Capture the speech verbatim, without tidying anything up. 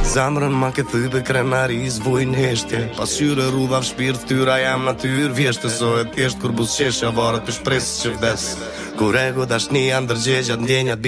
Zamrën ma ke thype krenaris vujnë heshtje Pasqyre rudha v shpirt tyra jam natyr Vjeshtë so e thjesht kur bus qeshja varet për shpresë që vdes Kur ego dashnia ndërgjegjat ndjenjat